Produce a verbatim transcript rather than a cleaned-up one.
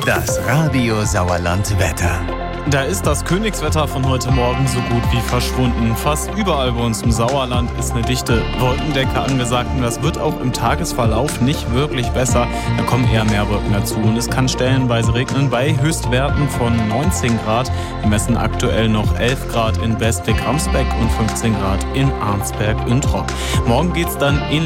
Das Radio Sauerland Wetter. Da ist das Königswetter von heute Morgen so gut wie verschwunden. Fast überall bei uns im Sauerland ist eine dichte Wolkendecke angesagt und das wird auch im Tagesverlauf nicht wirklich besser. Da kommen eher mehr Wolken dazu und es kann stellenweise regnen bei Höchstwerten von neunzehn Grad. Wir messen aktuell noch elf Grad in Bestwig-Ramsbeck und fünfzehn Grad in Arnsberg-Introp. Morgen geht's dann in